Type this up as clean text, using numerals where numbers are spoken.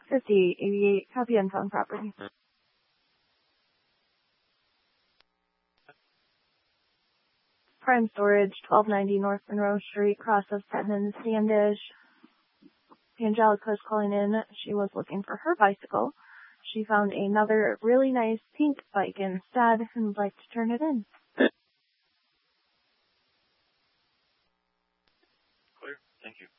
5088 copy and found property. Prime Storage, 1290 North Monroe Street, cross of 7 and Standish. Angelica is calling in. She was looking for her bicycle. She found another really nice pink bike instead and would like to turn it in. Clear. Thank you.